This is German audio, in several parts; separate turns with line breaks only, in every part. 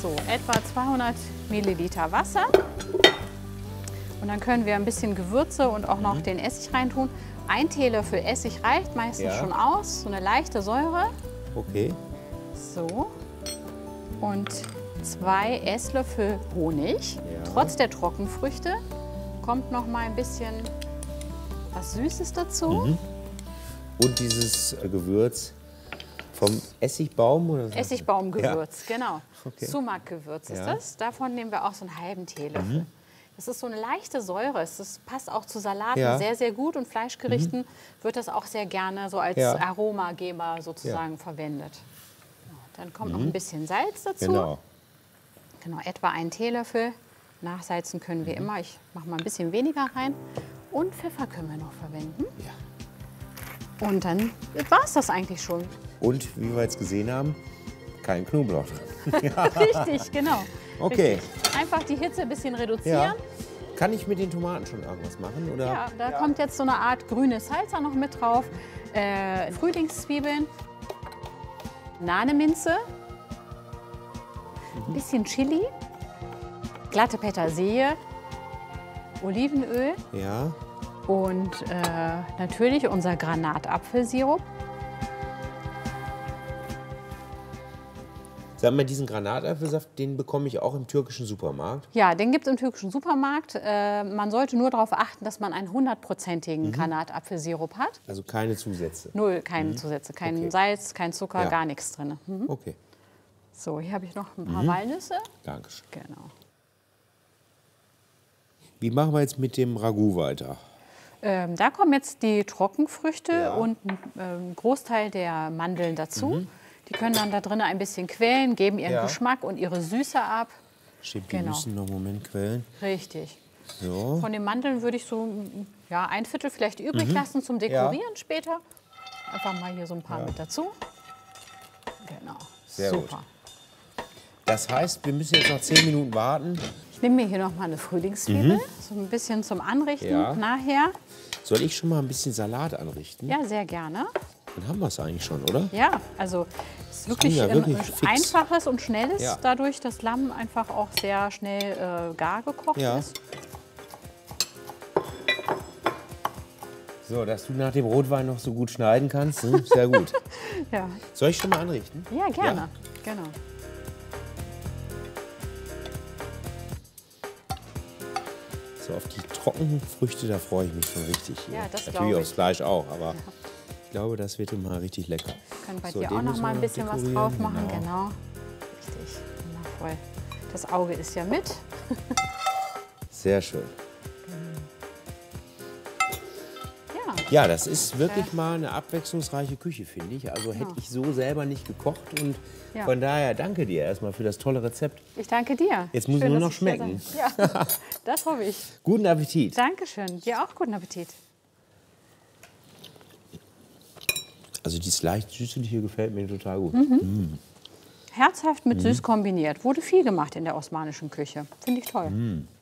So, etwa 200 Milliliter Wasser. Und dann können wir ein bisschen Gewürze und auch noch den Essig reintun. 1 Teelöffel Essig reicht meistens schon aus, so eine leichte Säure.
Okay.
So. Und 2 Esslöffel Honig. Trotz der Trockenfrüchte kommt noch mal ein bisschen was Süßes dazu.
Und dieses Gewürz vom Essigbaum? Oder so?
Essigbaumgewürz, genau.
Okay.
Sumac-Gewürz ist das. Davon nehmen wir auch so einen halben Teelöffel. Das ist so eine leichte Säure. Das passt auch zu Salaten sehr, sehr gut. Und Fleischgerichten wird das auch sehr gerne so als Aromageber sozusagen verwendet. Dann kommt noch ein bisschen Salz dazu. Genau, etwa 1 Teelöffel. Nachsalzen können wir immer. Ich mache mal ein bisschen weniger rein. Und Pfeffer können wir noch verwenden. Ja. Und dann war es das eigentlich schon.
Und wie wir jetzt gesehen haben, kein Knoblauch drin.
Richtig, genau.
Okay.
Richtig. Einfach die Hitze ein bisschen reduzieren.
Ja. Kann ich mit den Tomaten schon irgendwas machen? Oder?
Ja, da kommt jetzt so eine Art grüne Salsa noch mit drauf. Frühlingszwiebeln, Nahneminze, ein bisschen Chili, glatte Petersilie, Olivenöl und natürlich unser Granatapfelsirup.
Sag mal, diesen Granatapfelsaft, den bekomme ich auch im türkischen Supermarkt?
Ja, den gibt es im türkischen Supermarkt. Man sollte nur darauf achten, dass man einen 100%igen Granatapfelsirup hat.
Also keine Zusätze?
Null, keine Zusätze. Kein Salz, kein Zucker, gar nichts drin.
Okay.
So, hier habe ich noch ein paar Walnüsse.
Dankeschön.
Genau.
Wie machen wir jetzt mit dem Ragout weiter?
Da kommen jetzt die Trockenfrüchte und ein Großteil der Mandeln dazu. Die können dann da drin ein bisschen quellen, geben ihren Geschmack und ihre Süße ab.
Stimmt, die müssen noch einen Moment quellen.
Richtig.
So.
Von den Mandeln würde ich so 1/4 vielleicht übrig lassen zum Dekorieren später. Einfach mal hier so ein paar mit dazu. Genau.
Sehr
Super.
gut. Das heißt, wir müssen jetzt noch 10 Minuten warten.
Ich nehme mir hier noch mal eine Frühlingszwiebel, so ein bisschen zum Anrichten nachher.
Soll ich schon mal ein bisschen Salat anrichten?
Ja, sehr gerne.
Dann haben wir es eigentlich schon, oder?
Ja, also es ist wirklich, einfaches und schnelles, dadurch, dass Lamm einfach auch sehr schnell gar gekocht ist.
So, dass du nach dem Rotwein noch so gut schneiden kannst, sehr gut. Soll ich schon mal anrichten?
Ja, gerne. Genau.
So, auf die Trockenfrüchte, da freue ich mich schon richtig.
Ja, das
natürlich aufs Fleisch auch, aber ich glaube, das wird mal richtig lecker.
Wir können bei dir auch noch mal ein bisschen was drauf machen. Genau. Richtig. Wundervoll. Das Auge ist ja mit.
Sehr schön. Ja, das ist wirklich mal eine abwechslungsreiche Küche, finde ich. Also hätte ich so selber nicht gekocht. Und von daher danke dir erstmal für das tolle Rezept.
Ich danke dir.
Jetzt muss es nur noch schmecken.
Ja, das hoffe ich.
Guten Appetit.
Dankeschön. Dir auch guten Appetit.
Also dieses leicht süßliche gefällt mir total gut.
Herzhaft mit süß kombiniert. Wurde viel gemacht in der osmanischen Küche. Finde ich toll.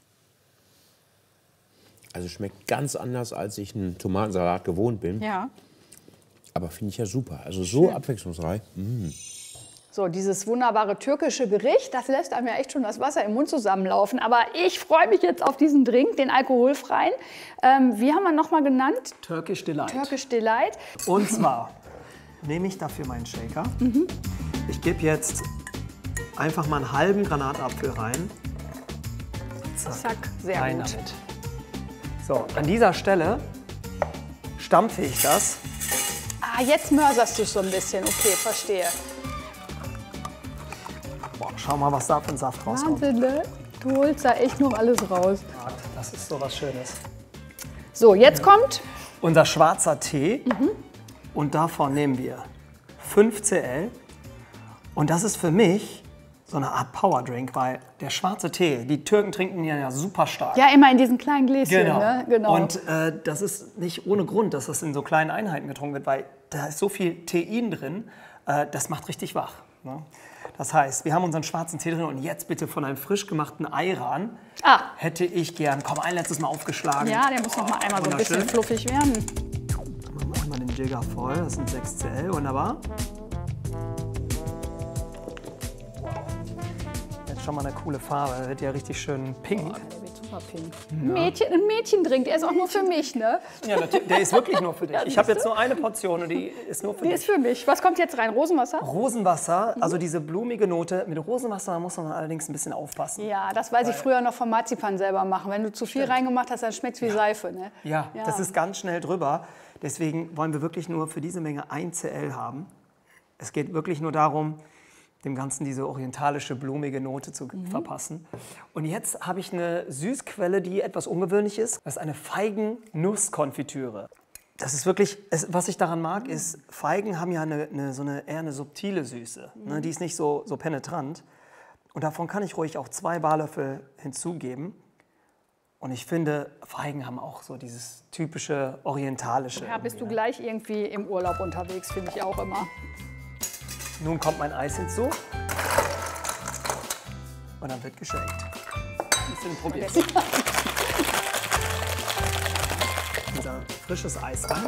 Also schmeckt ganz anders, als ich einen Tomatensalat gewohnt bin.
Ja.
Aber finde ich ja super. Also so abwechslungsreich.
So, dieses wunderbare türkische Gericht, das lässt einem ja echt schon das Wasser im Mund zusammenlaufen. Aber ich freue mich jetzt auf diesen Drink, den alkoholfreien. Wie haben wir noch mal genannt?
Turkish Delight.
Turkish Delight.
Und zwar nehme ich dafür meinen Shaker. Ich gebe jetzt einfach mal einen halben Granatapfel rein.
Zack, sehr
rein
gut.
damit. So, an dieser Stelle stampfe ich das.
Ah, jetzt mörserst du es so ein bisschen. Okay, verstehe.
Boah, schau mal, was da für ein Saft rauskommt.
Wahnsinn, ne? Du holst da echt noch alles raus.
Das ist so was Schönes.
So, jetzt kommt
unser schwarzer Tee. Und davon nehmen wir 5 cl. Und das ist für mich so eine Art Powerdrink, weil der schwarze Tee, die Türken trinken ja super stark.
ja immer in diesen kleinen Gläschen.
Genau.
Ne? Genau.
Und das ist nicht ohne Grund, dass das in so kleinen Einheiten getrunken wird, weil da ist so viel Tein drin, das macht richtig wach. Ne? Das heißt, wir haben unseren schwarzen Tee drin und jetzt bitte von einem frisch gemachten Ayran hätte ich gern, komm, ein letztes Mal aufgeschlagen.
Ja, der muss noch mal einmal so ein bisschen fluffig werden.
Machen wir mal den Jigger voll, das sind 6 cl, wunderbar. Jetzt schon mal eine coole Farbe. Der wird ja richtig schön pink.
Oh, der wird super pink. Ja. Ein Mädchendrink, der ist auch nur für mich, ne?
Ja, der ist wirklich nur für dich. Ich habe jetzt nur eine Portion und die ist nur für dich.
Die ist für mich. Was kommt jetzt rein? Rosenwasser?
Rosenwasser, also diese blumige Note. Mit Rosenwasser muss man allerdings ein bisschen aufpassen.
Ja, das weiß ich früher noch vom Marzipan selber machen. Wenn du zu viel reingemacht hast, dann schmeckt es wie Seife, ne?
Ja, das ist ganz schnell drüber. Deswegen wollen wir wirklich nur für diese Menge 1 CL haben. Es geht wirklich nur darum, dem Ganzen diese orientalische, blumige Note zu verpassen. Und jetzt habe ich eine Süßquelle, die etwas ungewöhnlich ist. Das ist eine Feigen-Nuss-Konfitüre. Das ist wirklich, was ich daran mag, ist, Feigen haben ja eher eine subtile Süße. Ne? Die ist nicht so penetrant. Und davon kann ich ruhig auch 2 Barlöffel hinzugeben. Und ich finde, Feigen haben auch so dieses typische orientalische.
Ja, bist du gleich irgendwie im Urlaub unterwegs, finde ich auch immer.
Nun kommt mein Eis hinzu. Und dann wird geshakt. Ein bisschen probiert. Unser frisches Eis rein.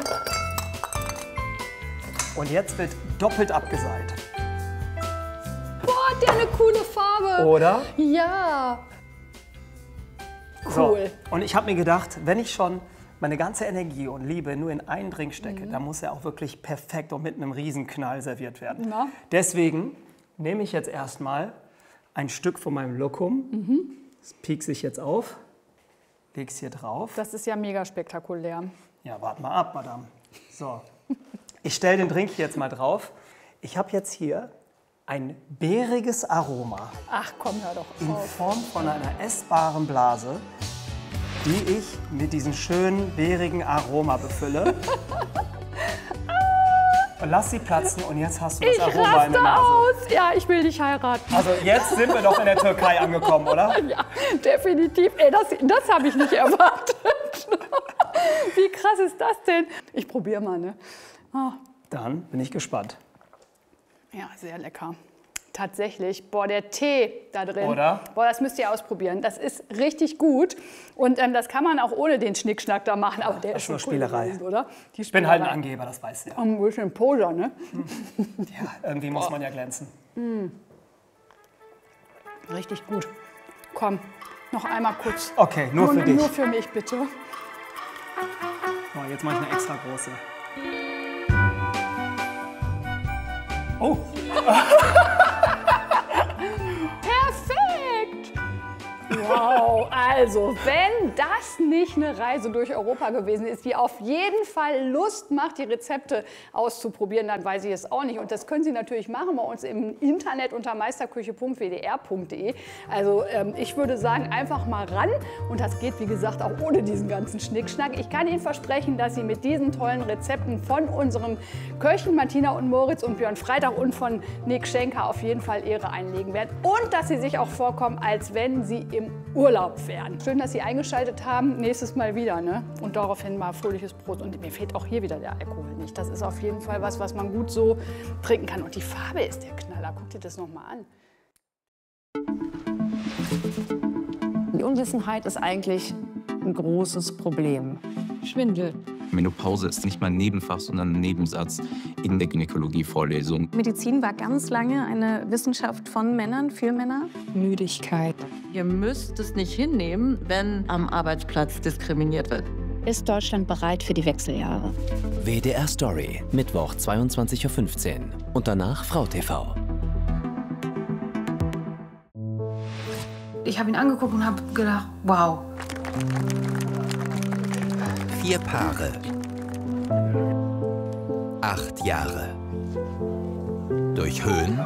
Und jetzt wird doppelt abgeseilt.
Boah, hat der eine coole Farbe.
Oder?
Ja. Cool.
So, und ich habe mir gedacht, wenn ich schon meine ganze Energie und Liebe nur in einen Drink stecke, dann muss er auch wirklich perfekt und mit einem Riesenknall serviert werden.
Ja.
Deswegen nehme ich jetzt erstmal ein Stück von meinem Lokum, das piekse ich jetzt auf, lege es hier drauf.
Das ist ja mega spektakulär.
Ja, warte mal ab, Madame. So, ich stelle den Drink jetzt mal drauf. Ich habe jetzt hier ein beeriges Aroma.
Ach komm, hör doch
in
auf.
Form von einer essbaren Blase, die ich mit diesem schönen, beerigen Aroma befülle. Und lass sie platzen und jetzt hast du das Aroma in der Nase.
Aus. Ja, ich will dich heiraten.
Also jetzt sind wir doch in der Türkei angekommen, oder?
Ja, definitiv. Ey, das habe ich nicht erwartet. Wie krass ist das denn? Ich probiere mal, ne? Oh.
Dann bin ich gespannt.
Ja, sehr lecker. Tatsächlich. Boah, der Tee da drin.
Oder?
Boah, das müsst ihr ausprobieren. Das ist richtig gut. Und das kann man auch ohne den Schnickschnack da machen. Aber der ist schon
nur Spielerei.
Gewesen, oder?
Ich bin halt ein Angeber, das weißt du ja.
Ein bisschen Poser, ne?
Ja, irgendwie muss man ja glänzen.
Richtig gut. Komm, noch einmal kurz.
Okay, nur für dich.
Nur für mich, bitte.
So, jetzt mache ich eine extra große. Oh!
Perfekt! Wow, also wenn das nicht eine Reise durch Europa gewesen ist, die auf jeden Fall Lust macht, die Rezepte auszuprobieren, dann weiß ich es auch nicht. Und das können Sie natürlich machen bei uns im Internet unter meisterküche.wdr.de. Also ich würde sagen, einfach mal ran. Und das geht, wie gesagt, auch ohne diesen ganzen Schnickschnack. Ich kann Ihnen versprechen, dass Sie mit diesen tollen Rezepten von unseren Köchen Martina und Moritz und Björn Freitag und von Nick Schenker auf jeden Fall Ehre einlegen werden. Und dass Sie sich auch vorkommen, als wenn Sie im Urlaub wären. Schön, dass Sie eingeschaltet haben. Nächstes Mal wieder, ne? Und daraufhin mal fröhliches Brot. Und mir fehlt auch hier wieder der Alkohol nicht. Das ist auf jeden Fall was man gut so trinken kann. Und die Farbe ist der Knaller. Guck dir das noch mal an.
Die Unwissenheit ist eigentlich ein großes Problem. Schwindel.
Menopause ist nicht mal ein Nebenfach, sondern ein Nebensatz in der Gynäkologie-Vorlesung.
Medizin war ganz lange eine Wissenschaft von Männern, für Männer.
Müdigkeit.
Ihr müsst es nicht hinnehmen, wenn am Arbeitsplatz diskriminiert wird.
Ist Deutschland bereit für die Wechseljahre?
WDR Story, Mittwoch 22:15 Uhr und danach Frau TV.
Ich habe ihn angeguckt und habe gedacht, wow.
4 Paare. 8 Jahre. Durch Höhen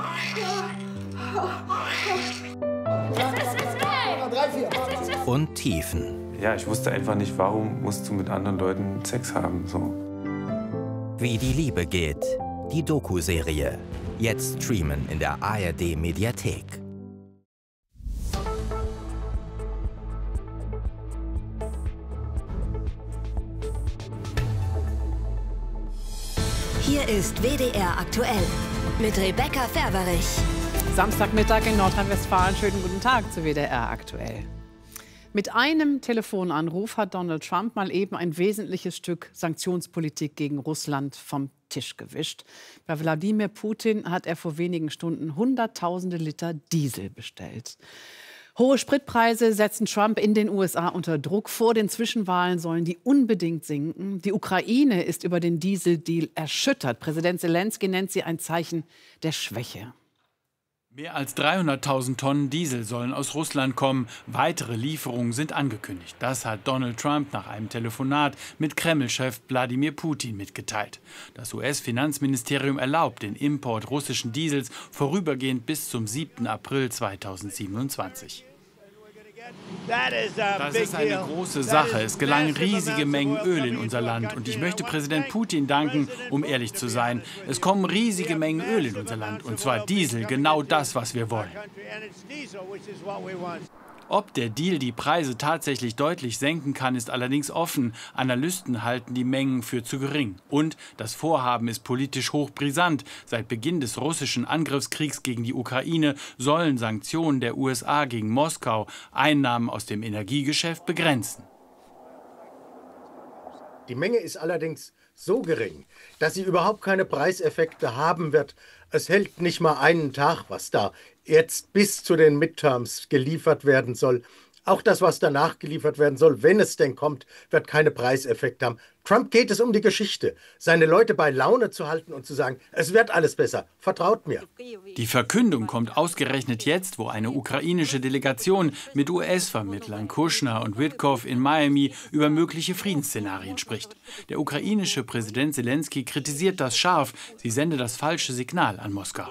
und Tiefen.
Ja, ich wusste einfach nicht, warum musst du mit anderen Leuten Sex haben. So.
Wie die Liebe geht. Die Doku-Serie. Jetzt streamen in der ARD-Mediathek.
Hier ist WDR aktuell mit Rebecca Ferberich.
Samstagmittag in Nordrhein-Westfalen. Schönen guten Tag zu WDR aktuell. Mit einem Telefonanruf hat Donald Trump mal eben ein wesentliches Stück Sanktionspolitik gegen Russland vom Tisch gewischt. Bei Wladimir Putin hat er vor wenigen Stunden Hunderttausende Liter Diesel bestellt. Hohe Spritpreise setzen Trump in den USA unter Druck. Vor den Zwischenwahlen sollen die unbedingt sinken. Die Ukraine ist über den Dieseldeal erschüttert. Präsident Selenskyj nennt sie ein Zeichen der Schwäche.
Mehr als 300.000 Tonnen Diesel sollen aus Russland kommen. Weitere Lieferungen sind angekündigt. Das hat Donald Trump nach einem Telefonat mit Kreml-Chef Wladimir Putin mitgeteilt. Das US-Finanzministerium erlaubt den Import russischen Diesels vorübergehend bis zum 7. April 2027. Das ist eine große Sache. Es gelangen riesige Mengen Öl in unser Land. Und ich möchte Präsident Putin danken, um ehrlich zu sein. Es kommen riesige Mengen Öl in unser Land. Und zwar Diesel, genau das, was wir wollen. Ob der Deal die Preise tatsächlich deutlich senken kann, ist allerdings offen. Analysten halten die Mengen für zu gering. Und das Vorhaben ist politisch hochbrisant. Seit Beginn des russischen Angriffskriegs gegen die Ukraine sollen Sanktionen der USA gegen Moskau Einnahmen aus dem Energiegeschäft begrenzen.
Die Menge ist allerdings so gering, dass sie überhaupt keine Preiseffekte haben wird. Es hält nicht mal einen Tag, was da jetzt bis zu den Midterms geliefert werden soll. Auch das, was danach geliefert werden soll, wenn es denn kommt, wird keine Preiseffekte haben. Trump geht es um die Geschichte, seine Leute bei Laune zu halten und zu sagen, es wird alles besser, vertraut mir.
Die Verkündung kommt ausgerechnet jetzt, wo eine ukrainische Delegation mit US-Vermittlern Kushner und Witkoff in Miami über mögliche Friedensszenarien spricht. Der ukrainische Präsident Selenskyj kritisiert das scharf, sie sende das falsche Signal an Moskau.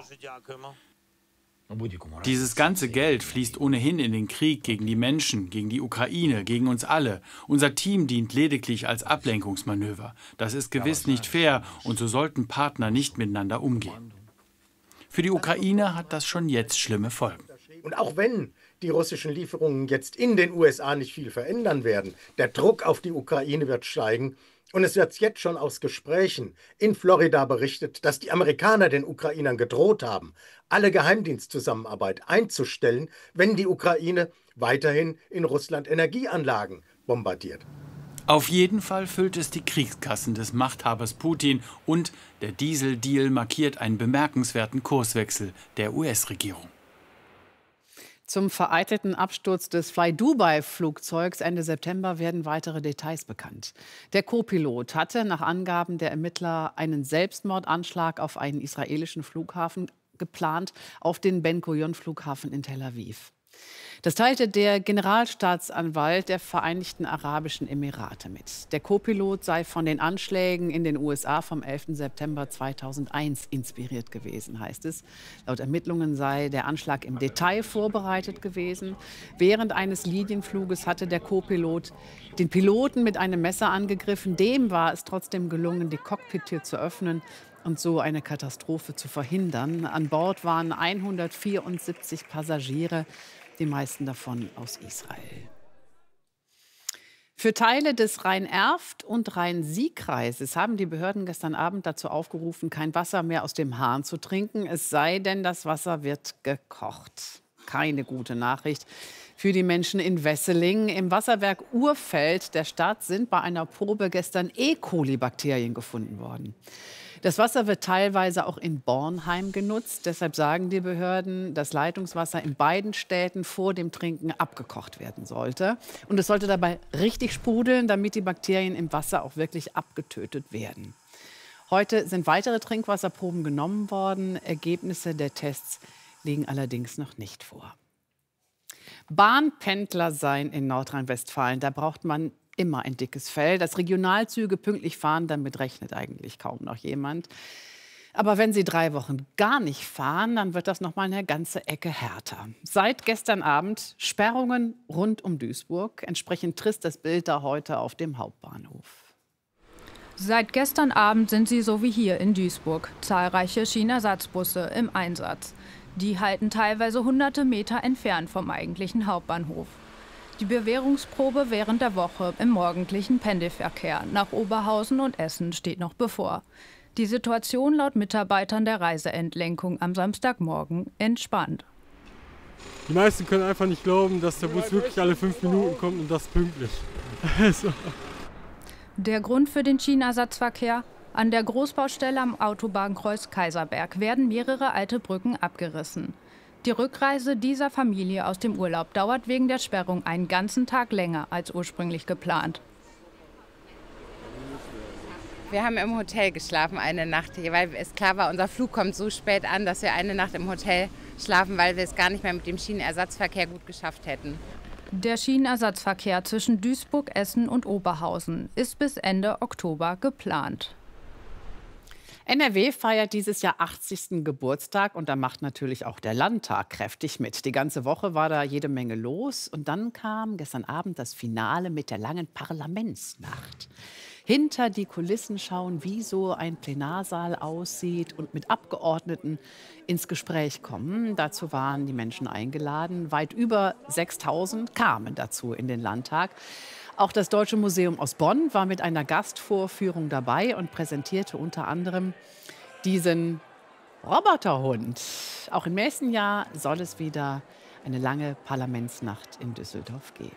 Dieses ganze Geld fließt ohnehin in den Krieg gegen die Menschen, gegen die Ukraine, gegen uns alle. Unser Team dient lediglich als Ablenkungsmanöver. Das ist gewiss nicht fair und so sollten Partner nicht miteinander umgehen. Für die Ukraine hat das schon jetzt schlimme Folgen.
Und auch wenn die russischen Lieferungen jetzt in den USA nicht viel verändern werden, der Druck auf die Ukraine wird steigen. Und es wird jetzt schon aus Gesprächen in Florida berichtet, dass die Amerikaner den Ukrainern gedroht haben, alle Geheimdienstzusammenarbeit einzustellen, wenn die Ukraine weiterhin in Russland Energieanlagen bombardiert.
Auf jeden Fall füllt es die Kriegskassen des Machthabers Putin und der Dieseldeal markiert einen bemerkenswerten Kurswechsel der US-Regierung.
Zum vereitelten Absturz des Fly-Dubai-Flugzeugs Ende September werden weitere Details bekannt. Der Co-Pilot hatte nach Angaben der Ermittler einen Selbstmordanschlag auf einen israelischen Flughafen geplant, auf den Ben-Gurion-Flughafen in Tel Aviv. Das teilte der Generalstaatsanwalt der Vereinigten Arabischen Emirate mit. Der Co-Pilot sei von den Anschlägen in den USA vom 11. September 2001 inspiriert gewesen, heißt es. Laut Ermittlungen sei der Anschlag im Detail vorbereitet gewesen. Während eines Linienfluges hatte der Co-Pilot den Piloten mit einem Messer angegriffen. Dem war es trotzdem gelungen, die Cockpittür zu öffnen und so eine Katastrophe zu verhindern. An Bord waren 174 Passagiere, die meisten davon aus Israel. Für Teile des Rhein-Erft- und Rhein-Sieg-Kreises haben die Behörden gestern Abend dazu aufgerufen, kein Wasser mehr aus dem Hahn zu trinken, es sei denn, das Wasser wird gekocht. Keine gute Nachricht für die Menschen in Wesseling. Im Wasserwerk Urfeld der Stadt sind bei einer Probe gestern E. coli-Bakterien gefunden worden. Das Wasser wird teilweise auch in Bornheim genutzt. Deshalb sagen die Behörden, dass Leitungswasser in beiden Städten vor dem Trinken abgekocht werden sollte. Und es sollte dabei richtig sprudeln, damit die Bakterien im Wasser auch wirklich abgetötet werden. Heute sind weitere Trinkwasserproben genommen worden. Ergebnisse der Tests liegen allerdings noch nicht vor. Bahnpendler sein in Nordrhein-Westfalen, da braucht man immer ein dickes Fell. Dass Regionalzüge pünktlich fahren, damit rechnet eigentlich kaum noch jemand. Aber wenn sie 3 Wochen gar nicht fahren, dann wird das noch mal eine ganze Ecke härter. Seit gestern Abend Sperrungen rund um Duisburg. Entsprechend trist das Bild da heute auf dem Hauptbahnhof.
Seit gestern Abend sind sie so wie hier in Duisburg. Zahlreiche Schienenersatzbusse im Einsatz. Die halten teilweise hunderte Meter entfernt vom eigentlichen Hauptbahnhof. Die Bewährungsprobe während der Woche im morgendlichen Pendelverkehr nach Oberhausen und Essen steht noch bevor. Die Situation laut Mitarbeitern der Reiseentlenkung am Samstagmorgen entspannt.
Die meisten können einfach nicht glauben, dass der Bus wirklich alle 5 Minuten kommt und das pünktlich.
Der Grund für den Schienenersatzverkehr? An der Großbaustelle am Autobahnkreuz Kaiserberg werden mehrere alte Brücken abgerissen. Die Rückreise dieser Familie aus dem Urlaub dauert wegen der Sperrung einen ganzen Tag länger als ursprünglich geplant.
Wir haben im Hotel geschlafen eine Nacht, weil es klar war, unser Flug kommt so spät an, dass wir eine Nacht im Hotel schlafen, weil wir es gar nicht mehr mit dem Schienenersatzverkehr gut geschafft hätten.
Der Schienenersatzverkehr zwischen Duisburg, Essen und Oberhausen ist bis Ende Oktober geplant.
NRW feiert dieses Jahr 80. Geburtstag und da macht natürlich auch der Landtag kräftig mit. Die ganze Woche war da jede Menge los und dann kam gestern Abend das Finale mit der langen Parlamentsnacht. Hinter die Kulissen schauen, wie so ein Plenarsaal aussieht und mit Abgeordneten ins Gespräch kommen. Dazu waren die Menschen eingeladen. Weit über 6.000 kamen dazu in den Landtag. Auch das Deutsche Museum aus Bonn war mit einer Gastvorführung dabei und präsentierte unter anderem diesen Roboterhund. Auch im nächsten Jahr soll es wieder eine lange Parlamentsnacht in Düsseldorf geben.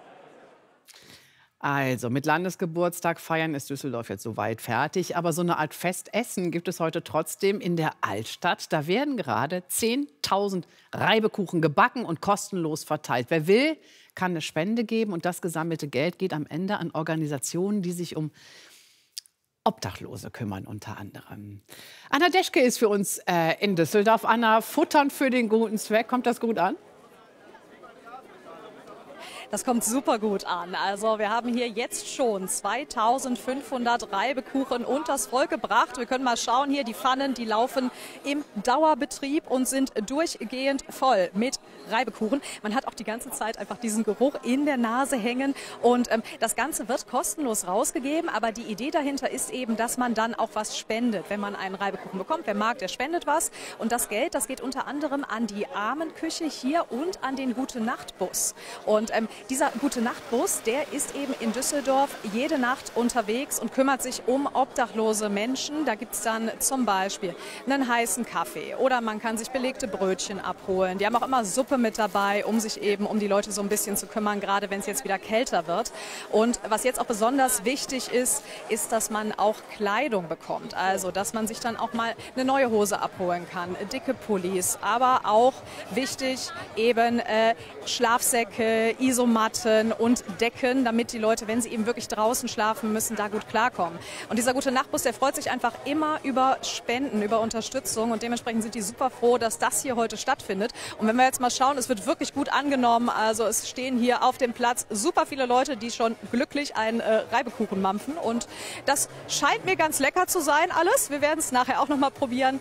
Also mit Landesgeburtstag feiern ist Düsseldorf jetzt soweit fertig. Aber so eine Art Festessen gibt es heute trotzdem in der Altstadt. Da werden gerade 10.000 Reibekuchen gebacken und kostenlos verteilt. Wer will, kann eine Spende geben. Und das gesammelte Geld geht am Ende an Organisationen, die sich um Obdachlose kümmern unter anderem. Anna Deschke ist für uns in Düsseldorf. Anna, Futtern für den guten Zweck. Kommt das gut an?
Das kommt super gut an. Also wir haben hier jetzt schon 2500 Reibekuchen unters Volk gebracht. Wir können mal schauen hier, die Pfannen, die laufen im Dauerbetrieb und sind durchgehend voll mit Reibekuchen. Man hat auch die ganze Zeit einfach diesen Geruch in der Nase hängen und das Ganze wird kostenlos rausgegeben, aber die Idee dahinter ist eben, dass man dann auch was spendet, wenn man einen Reibekuchen bekommt. Wer mag, der spendet was und das Geld, das geht unter anderem an die Armenküche hier und an den Gute-Nacht-Bus. Und dieser Gute-Nacht-Bus, der ist eben in Düsseldorf jede Nacht unterwegs und kümmert sich um obdachlose Menschen. Da gibt es dann zum Beispiel einen heißen Kaffee oder man kann sich belegte Brötchen abholen. Die haben auch immer Suppe mit dabei, um sich eben um die Leute so ein bisschen zu kümmern, gerade wenn es jetzt wieder kälter wird. Und was jetzt auch besonders wichtig ist, ist, dass man auch Kleidung bekommt. Also, dass man sich dann auch mal eine neue Hose abholen kann, dicke Pullis, aber auch wichtig eben Schlafsäcke, Isomatten und Decken, damit die Leute, wenn sie eben wirklich draußen schlafen müssen, da gut klarkommen. Und dieser Gute-Nacht-Bus, der freut sich einfach immer über Spenden, über Unterstützung und dementsprechend sind die super froh, dass das hier heute stattfindet. Und wenn wir jetzt mal schauen, es wird wirklich gut angenommen. Also es stehen hier auf dem Platz super viele Leute, die schon glücklich einen Reibekuchen mampfen und das scheint mir ganz lecker zu sein alles. Wir werden es nachher auch noch mal probieren